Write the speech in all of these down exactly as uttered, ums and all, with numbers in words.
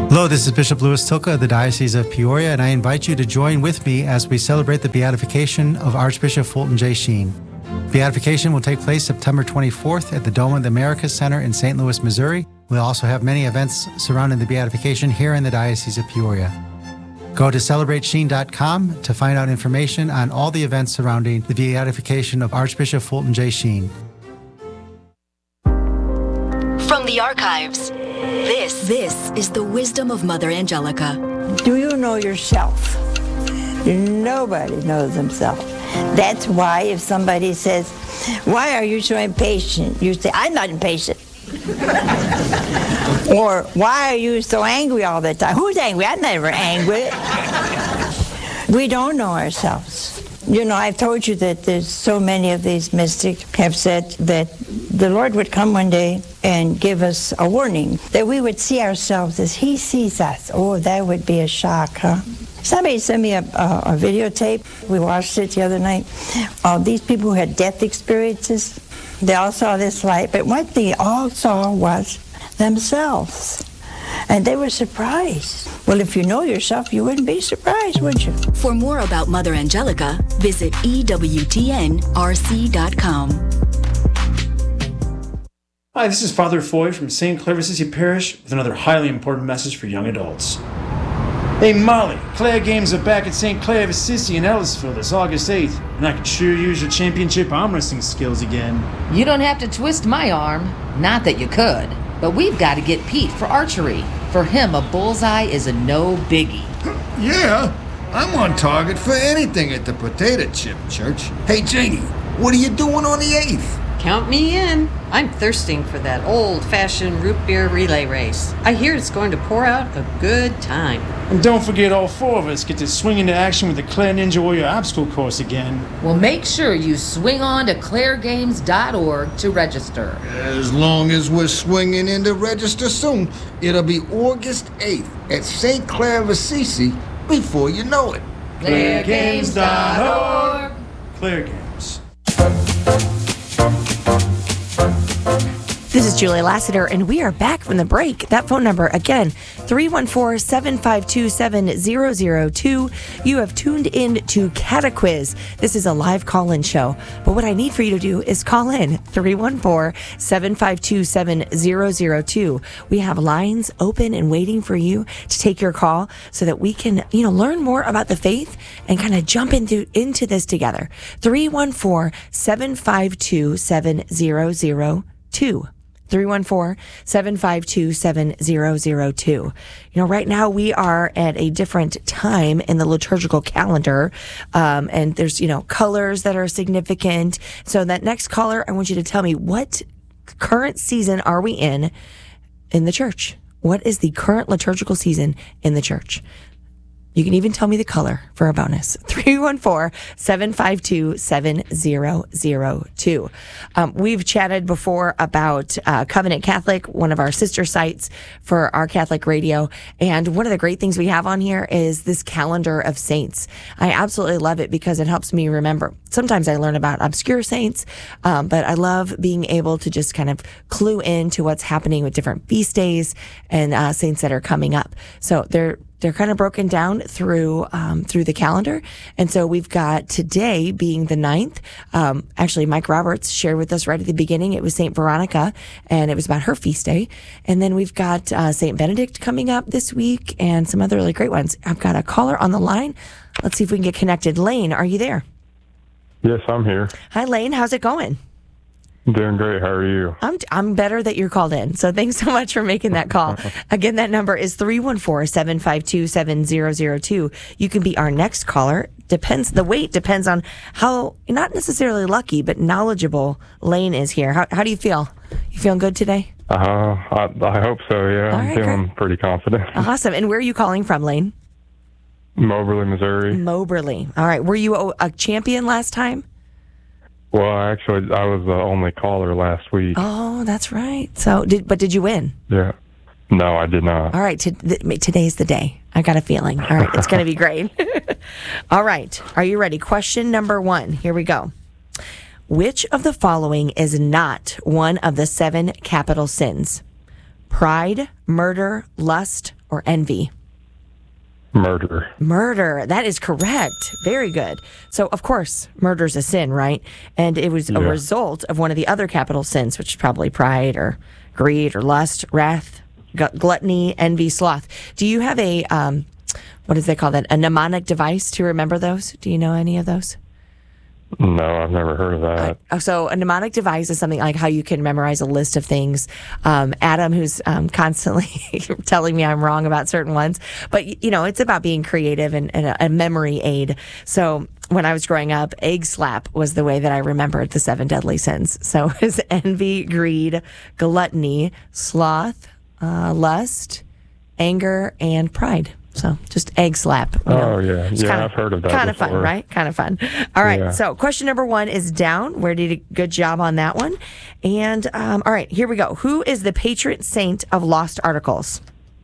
Hello, this is Bishop Louis Tilka of the Diocese of Peoria, and I invite you to join with me as we celebrate the beatification of Archbishop Fulton J. Sheen. Beatification will take place September twenty-fourth at the Dome of the Americas Center in Saint Louis, Missouri. We'll also have many events surrounding the beatification here in the Diocese of Peoria. Go to celebrate sheen dot com to find out information on all the events surrounding the beatification of Archbishop Fulton J. Sheen. From the archives, this, this is the wisdom of Mother Angelica. Do you know yourself? Nobody knows themselves. That's why if somebody says, why are you so impatient? You say, I'm not impatient. Or, why are you so angry all the time? Who's angry? I'm never angry. We don't know ourselves. You know, I've told you that there's so many of these mystics have said that the Lord would come one day and give us a warning, that we would see ourselves as He sees us. Oh, that would be a shock, huh? Somebody sent me a, a, a videotape. We watched it the other night. All these people who had death experiences, they all saw this light, but what they all saw was themselves. And they were surprised. Well, if you know yourself, you wouldn't be surprised, would you? For more about Mother Angelica, visit E W T N R C dot com. Hi, this is Father Foy from Saint Clare of Assisi Parish with another highly important message for young adults. Hey Molly, Clare Games are back at Saint Clare of Assisi in Ellisville this August eighth, and I could sure use your championship arm wrestling skills again. You don't have to twist my arm. Not that you could. But we've got to get Pete for archery. For him, a bullseye is a no biggie. Yeah, I'm on target for anything at the Potato Chip Church. Hey Janie, what are you doing on the eighth? Count me in. I'm thirsting for that old-fashioned root beer relay race. I hear it's going to pour out a good time. And don't forget all four of us get to swing into action with the Clare Ninja Warrior obstacle course again. Well, make sure you swing on to clare games dot org to register. As long as we're swinging in to register soon, it'll be August eighth at Saint Clare of Assisi before you know it. clare games dot org. Clare Games. This is Julie Lassiter, and we are back from the break. That phone number, again, three one four, seven five two, seven zero zero two. You have tuned in to Catequiz. This is a live call-in show. But what I need for you to do is call in three one four, seven five two, seven zero zero two. We have lines open and waiting for you to take your call so that we can, you know, learn more about the faith and kind of jump into, into this together. three one four, seven five two, seven zero zero two. three one four, seven five two, seven zero zero two. You know, right now we are at a different time in the liturgical calendar, um, and there's, you know, colors that are significant. So that next caller, I want you to tell me, what current season are we in in the church? What is the current liturgical season in the church? You can even tell me the color for a bonus. three one four, seven five two, seven zero zero two. Um, we've chatted before about uh, Covenant Catholic, one of our sister sites for our Catholic radio. And one of the great things we have on here is this calendar of saints. I absolutely love it because it helps me remember. Sometimes I learn about obscure saints, um, but I love being able to just kind of clue into what's happening with different feast days and uh, saints that are coming up. So they're They're kind of broken down through um, through the calendar. And so we've got today being the ninth. Um, actually, Mike Roberts shared with us right at the beginning. It was Saint Veronica, and it was about her feast day. And then we've got uh, Saint Benedict coming up this week and some other really great ones. I've got a caller on the line. Let's see if we can get connected. Lane, are you there? Yes, I'm here. Hi, Lane. How's it going? Doing great. How are you? I'm I'm better that you're called in. So thanks so much for making that call. Again, that number is three one four, seven five two, seven zero zero two. You can be our next caller. Depends, the weight depends on how, not necessarily lucky, but knowledgeable Lane is here. How how do you feel? You feeling good today? Uh, I, I hope so, yeah. All I'm right, feeling great. pretty confident. Awesome. And where are you calling from, Lane? Moberly, Missouri. Moberly. All right. Were you a, a champion last time? Well, actually, I was the only caller last week. Oh, that's right. So, did but did you win? Yeah. No, I did not. All right. T- th- today's the day. I got a feeling. All right. It's going to be great. All right. Are you ready? Question number one. Here we go. Which of the following is not one of the seven capital sins? Pride, murder, lust, or envy? Murder. Murder. That is correct. Very good. So, of course, murder is a sin, right? And it was Yeah. a result of one of the other capital sins, which is probably pride or greed or lust, wrath, gu- gluttony, envy, sloth. Do you have a, um, what do they call that? A mnemonic device to remember those? Do you know any of those? No, I've never heard of that. Uh, So a mnemonic device is something like how you can memorize a list of things. Um, Adam, who's um, constantly telling me I'm wrong about certain ones, but y- you know, it's about being creative and, and a, a memory aid. So when I was growing up, egg slap was the way that I remembered the seven deadly sins. So it was envy, greed, gluttony, sloth, uh, lust, anger, and pride. So just egg slap. You know. Oh, yeah. It's Yeah, kinda- I've heard of that Kind of before. fun, right? Kind of fun. All right. Yeah. So question number one is down. Where did a good job on that one? And um, all right, here we go. Who is the patron saint of lost articles?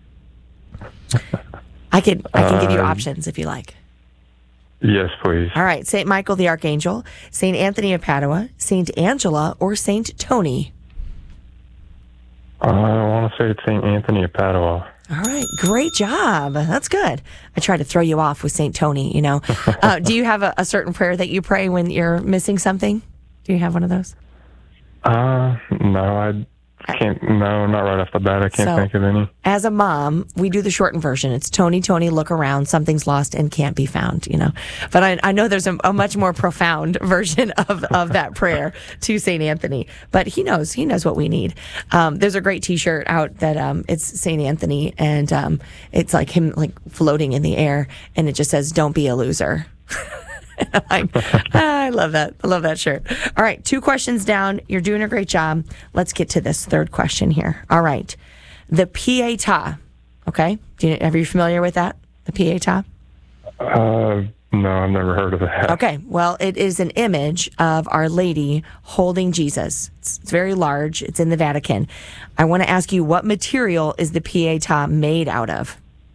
I could I can give you Um, options if you like. Yes, please. All right. Saint Michael the Archangel, Saint Anthony of Padua, Saint Angela, or Saint Tony? Uh, I want to say it's Saint Anthony of Padua. All right, great job. That's good. I try to throw you off with Saint Tony, you know. Uh, do you have a, a certain prayer that you pray when you're missing something? Do you have one of those? Uh, no, I can't. No, not right off the bat. I can't So- think of any. As a mom, we do the shortened version. It's Tony, Tony, look around. Something's lost and can't be found, you know. But I, I know there's a, a much more profound version of, of that prayer to Saint Anthony. But he knows. He knows what we need. Um, there's a great T-shirt out that um, it's Saint Anthony, and um, it's like him like floating in the air, and it just says, "Don't be a loser." I'm like, ah, I love that. I love that shirt. All right, two questions down. You're doing a great job. Let's get to this third question here. All right. The Pietà, okay? Do you, are you familiar with that? The Pietà? Uh, no, I've never heard of that. Okay, well, it is an image of Our Lady holding Jesus. It's, it's very large. It's in the Vatican. I want to ask you, what material is the Pietà made out of?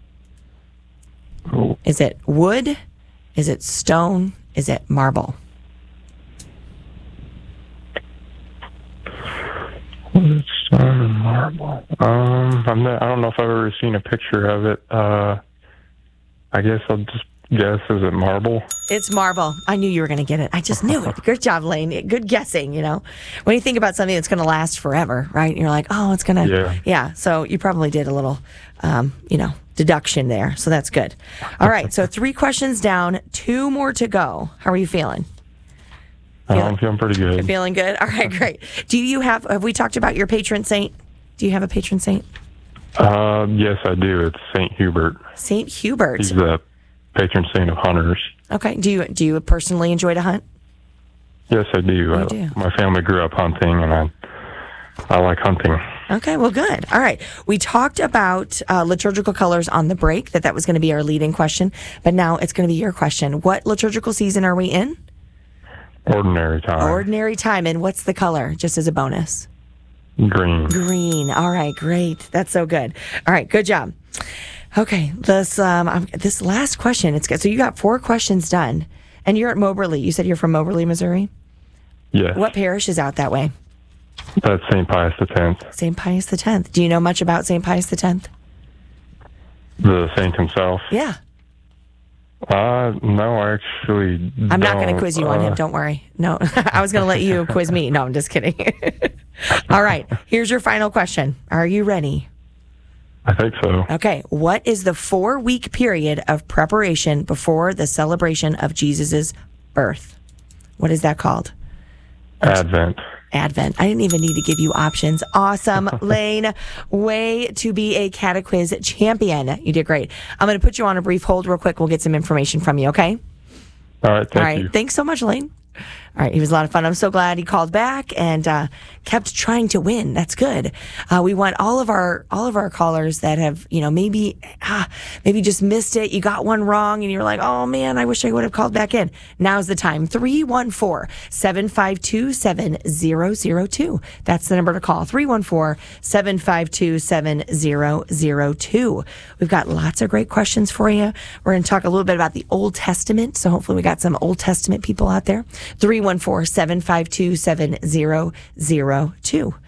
Oh, Is it wood? Is it stone? Is it marble? it's stone and marble. Um, I'm not, I don't know if I've ever seen a picture of it. Uh, I guess I'll just guess. Is it marble? It's marble. I knew you were going to get it. I just knew it. Good job, Lane. Good guessing, you know. When you think about something that's going to last forever, right? You're like, oh, it's going to. Yeah. Yeah. So you probably did a little, um, you know, deduction there. So that's good. All right. So three questions down, two more to go. How are you feeling? Oh, I'm feeling pretty good. You're feeling good? All right, great. Do you have, have we talked about your patron saint? Do you have a patron saint? Uh, yes, I do. It's Saint Hubert. Saint Hubert. He's the patron saint of hunters. Okay. Do you do you personally enjoy to hunt? Yes, I do. You I, do. My family grew up hunting, and I I like hunting. Okay, well, good. All right. We talked about uh, liturgical colors on the break, that that was going to be our leading question, but now it's going to be your question. What liturgical season are we in? Ordinary time. Ordinary time. And what's the color, just as a bonus? Green. Green. All right, great. That's so good. All right, good job. Okay, this um, I'm, this last question. It's good. So you got four questions done, and you're at Moberly. You said you're from Moberly, Missouri. Yes. What parish is out that way? That's Saint Pius the Tenth. Saint Pius the Tenth. Do you know much about Saint Pius the Tenth? The saint himself. Yeah. Uh, no, I actually I'm not going to don't. quiz you on him. Uh, Don't worry. No, I was going to let you quiz me. No, I'm just kidding. All right. Here's your final question. Are you ready? I think so. Okay. What is the four week period of preparation before the celebration of Jesus's birth? What is that called? Advent. Advent. I didn't even need to give you options. Awesome, Lane. Way to be a catequiz champion. You did great. I'm going to put you on a brief hold real quick. We'll get some information from you, okay? All right. Thank All right. you. Thanks so much, Lane. All right. He was a lot of fun. I'm so glad he called back and uh, kept trying to win. That's good. Uh, we want all of our all of our callers that have, you know, maybe ah, maybe just missed it. You got one wrong and you're like, oh, man, I wish I would have called back in. Now's the time. three one four, seven five two, seven zero zero two. That's the number to call. three one four, seven five two, seven zero zero two. We've got lots of great questions for you. We're going to talk a little bit about the Old Testament. So hopefully we got some Old Testament people out there. three one four, seven five two, seven zero zero two.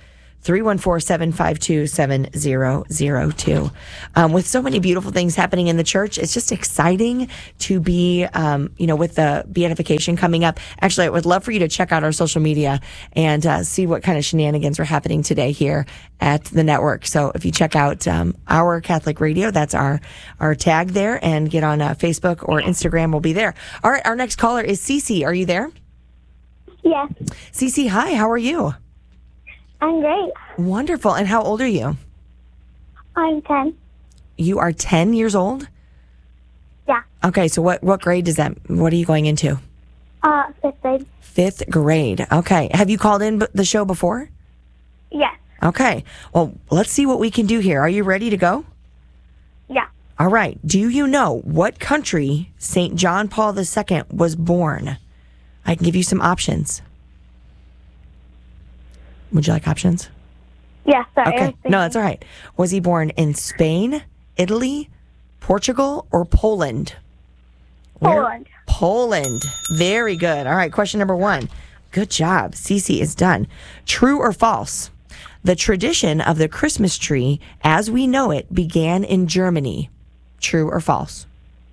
three one four, seven five two, seven zero zero two. Um, with so many beautiful things happening in the church, it's just exciting to be, um, you know, with the beatification coming up. Actually, I would love for you to check out our social media and uh, see what kind of shenanigans are happening today here at the network. So if you check out um, Our Catholic Radio, that's our, our tag there, and get on uh, Facebook or Instagram, we'll be there. All right, our next caller is Cece. Are you there? Yes. Cece, hi, how are you? I'm great. Wonderful. And how old are you? I'm ten. You are ten years old? Yeah. Okay, so what, what grade does that, what are you going into? Uh, fifth grade. Fifth grade. Okay. Have you called in b- the show before? Yes. Okay. Well, let's see what we can do here. Are you ready to go? Yeah. All right. Do you know what country Saint John Paul the Second was born? I can give you some options. Would you like options? Yeah, sorry. Okay. No, that's all right. Was he born in Spain, Italy, Portugal, or Poland? Where? Poland. Poland. Very good. All right. Question number one. Good job. Cece is done. True or false? The tradition of the Christmas tree, as we know it, began in Germany. True or false?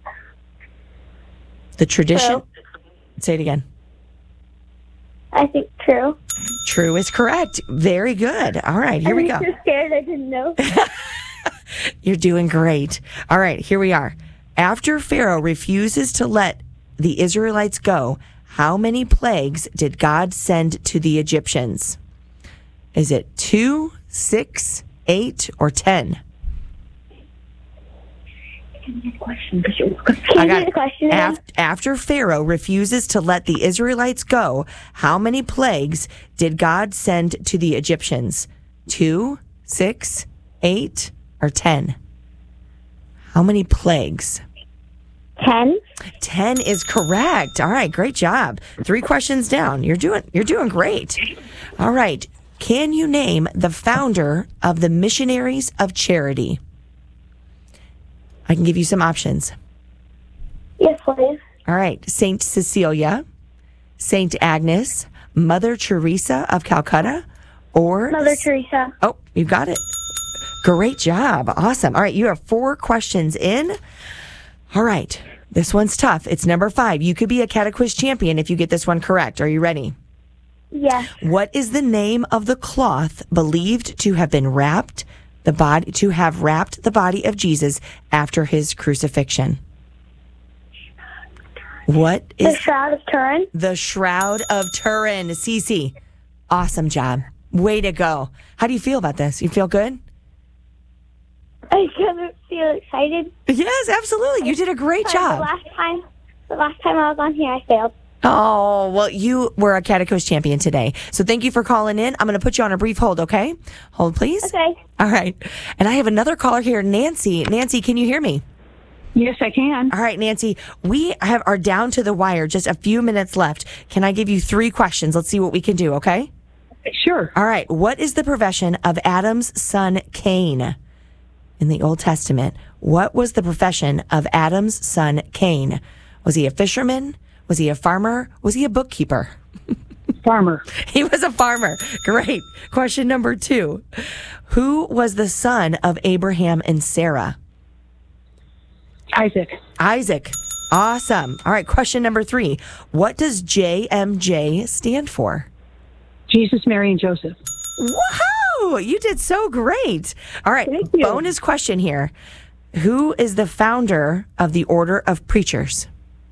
The tradition. True. Say it again. I think true. True is correct. Very good. All right, here we go. I'm so scared I didn't know. You're doing great. All right, here we are. After Pharaoh refuses to let the Israelites go, how many plagues did God send to the Egyptians? Is it two, six, eight, or ten? Question. I got it. After, after Pharaoh refuses to let the Israelites go, how many plagues did God send to the Egyptians? Two, six, eight, or ten? How many plagues? Ten. Ten is correct. All right, great job. Three questions down. You're doing you're doing great. All right. Can you name the founder of the Missionaries of Charity? I can give you some options. Yes, please. All right. Saint Cecilia, Saint Agnes, Mother Teresa of Calcutta, or... Mother Teresa. Oh, you got it. Great job. Awesome. All right. You have four questions in. All right. This one's tough. It's number five. You could be a Catequiz champion if you get this one correct. Are you ready? Yes. What is the name of the cloth believed to have been wrapped the body to have wrapped the body of Jesus after his crucifixion? What is the Shroud of Turin? The Shroud of Turin. Cece, awesome job. Way to go. How do you feel about this? You feel good? I kind of feel excited. Yes, absolutely. You did a great Sorry, job. The last time, the last time I was on here, I failed. Oh, well, you were a Catecho's champion today. So thank you for calling in. I'm going to put you on a brief hold, okay? Hold, please. Okay. All right. And I have another caller here, Nancy. Nancy, can you hear me? Yes, I can. All right, Nancy. We have are down to the wire. Just a few minutes left. Can I give you three questions? Let's see what we can do, okay? Sure. All right. What is the profession of Adam's son Cain in the Old Testament? What was the profession of Adam's son Cain? Was he a fisherman? Was he a farmer? Was he a bookkeeper? Farmer. He was a farmer. Great. Question number two. Who was the son of Abraham and Sarah? Isaac. Isaac. Awesome. All right. Question number three. What does J M J stand for? Jesus, Mary, and Joseph. Wow. You did so great. All right. Bonus question here. Who is the founder of the Order of Preachers?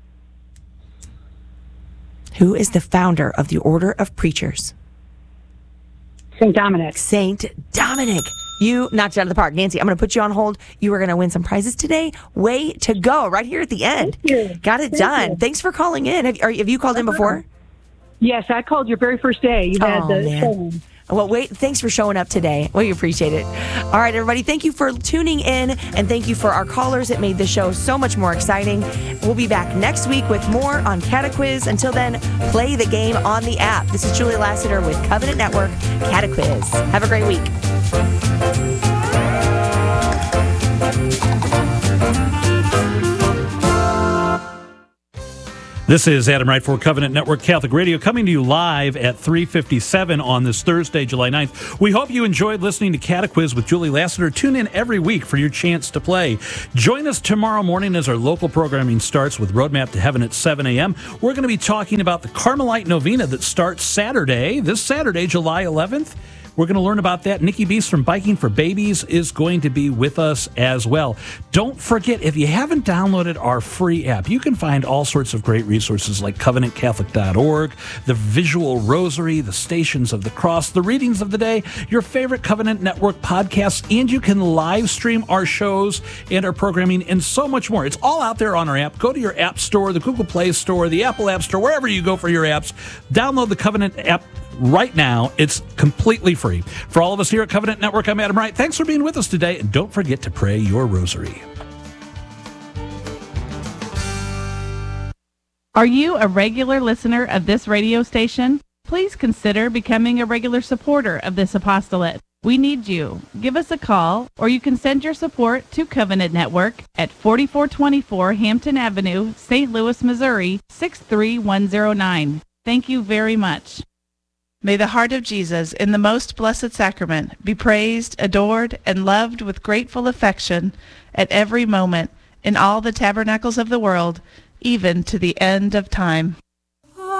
Who is the founder of the Order of Preachers? Saint Dominic. Saint Dominic. You knocked it out of the park. Nancy, I'm going to put you on hold. You are going to win some prizes today. Way to go. Right here at the end. Thank you. Got it Thank done. you. Thanks for calling in. Have, are, have you called in before? Yes, I called your very first day. You had Oh, the man. show. Well, wait, thanks for showing up today. We appreciate it. All right, everybody, thank you for tuning in, and thank you for our callers. It made the show so much more exciting. We'll be back next week with more on Catequiz. Until then, play the game on the app. This is Julie Lassiter with Covenant Network Catequiz. Have a great week. This is Adam Wright for Covenant Network Catholic Radio, coming to you live at three fifty-seven on this Thursday, July ninth. We hope you enjoyed listening to Catequiz with Julie Lassiter. Tune in every week for your chance to play. Join us tomorrow morning as our local programming starts with Roadmap to Heaven at seven a.m. We're going to be talking about the Carmelite Novena that starts Saturday, this Saturday, July eleventh. We're going to learn about that. Nikki Beast from Biking for Babies is going to be with us as well. Don't forget, if you haven't downloaded our free app, you can find all sorts of great resources like covenant catholic dot org, the visual rosary, the Stations of the Cross, the readings of the day, your favorite Covenant Network podcasts, and you can live stream our shows and our programming and so much more. It's all out there on our app. Go to your app store, the Google Play Store, the Apple App Store, wherever you go for your apps. Download the Covenant app right now. It's completely free. For all of us here at Covenant Network, I'm Adam Wright. Thanks for being with us today, and don't forget to pray your rosary. Are you a regular listener of this radio station? Please consider becoming a regular supporter of this apostolate. We need you. Give us a call, or you can send your support to Covenant Network at forty-four twenty-four Hampton Avenue, Saint Louis, Missouri, six three one zero nine. Thank you very much. May the heart of Jesus in the most blessed sacrament be praised, adored, and loved with grateful affection at every moment in all the tabernacles of the world, even to the end of time.